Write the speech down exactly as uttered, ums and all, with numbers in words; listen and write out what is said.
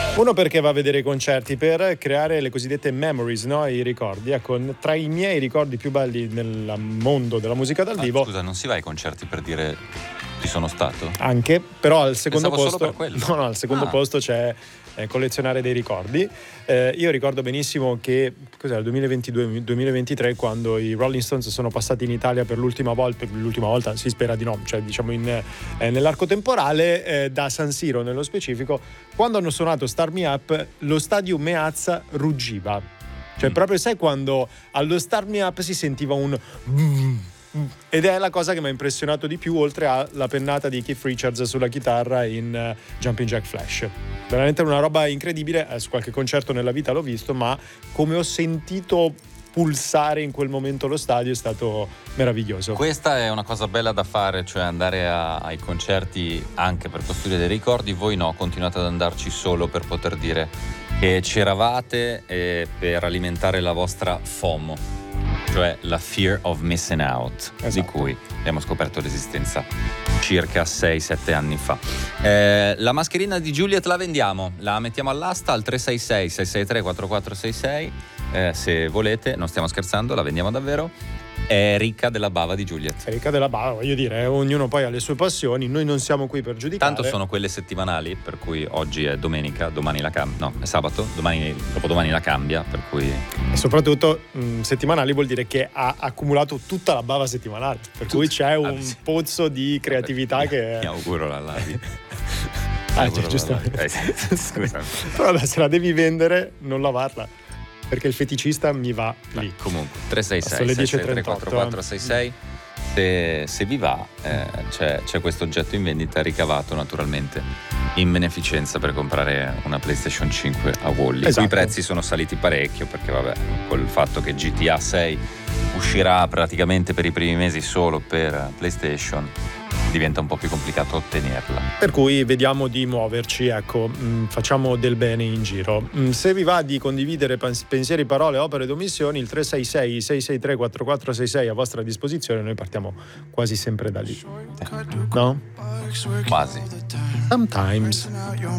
Uno perché va a vedere i concerti per creare le cosiddette memories, no? I ricordi. Ecco, tra i miei ricordi più belli nel mondo della musica dal vivo. Ah, scusa, non si va ai concerti per dire ci sono stato? Anche, però al secondo Pensavo posto. solo per quello. No, no, al secondo Ah. posto c'è eh, collezionare dei ricordi. Eh, io ricordo benissimo che cos'era, duemilaventidue duemilaventitré, quando i Rolling Stones sono passati in Italia per l'ultima volta, per l'ultima volta si spera di no, cioè diciamo in, eh, nell'arco temporale, eh, da San Siro nello specifico, quando hanno suonato Start Me Up, lo stadio Meazza ruggiva. Cioè, mm. proprio sai quando allo Start Me Up si sentiva un ed è la cosa che mi ha impressionato di più, oltre alla pennata di Keith Richards sulla chitarra in uh, Jumping Jack Flash. Veramente una roba incredibile. Eh, su qualche concerto nella vita l'ho visto, ma come ho sentito pulsare in quel momento lo stadio è stato meraviglioso. Questa è una cosa bella da fare, cioè andare a, ai concerti anche per costruire dei ricordi. Voi no, continuate ad andarci solo per poter dire che c'eravate e per alimentare la vostra FOMO, cioè la fear of missing out, esatto, di cui abbiamo scoperto l'esistenza circa sei sette anni fa. Eh, la mascherina di Juliet la vendiamo, la mettiamo all'asta al tre sei sei sei sei tre quattro quattro sei sei, eh, se volete, non stiamo scherzando, la vendiamo davvero. È ricca della bava di Juliet. È ricca della bava, voglio dire, ognuno poi ha le sue passioni, noi non siamo qui per giudicare. Tanto sono quelle settimanali, per cui oggi è domenica, domani la cambia, no, è sabato, domani, dopodomani la cambia, per cui... E soprattutto mh, settimanali vuol dire che ha accumulato tutta la bava settimanale, per Tut- cui c'è un ah, sì. pozzo di creatività che... Mi auguro la lavi. Ah, cioè, giustamente. Eh, scusa. Però vabbè, se la devi vendere, non lavarla, perché il feticista mi va lì. Beh, comunque tre sei sei Sono le sei sei tre dieci e quattro trentotto, quattro sei sei, se, se vi va, eh, c'è, c'è questo oggetto in vendita ricavato naturalmente in beneficenza per comprare una PlayStation cinque a Wally. Esatto. I prezzi sono saliti parecchio perché vabbè, col fatto che G T A sei uscirà praticamente per i primi mesi solo per PlayStation, diventa un po' più complicato ottenerla. Per cui vediamo di muoverci, ecco, mh, facciamo del bene in giro. Mh, se vi va di condividere pens- pensieri, parole, opere ed omissioni, il tre sei sei sei sei tre quattro quattro sei sei a vostra disposizione, noi partiamo quasi sempre da lì. No? Quasi. Sometimes.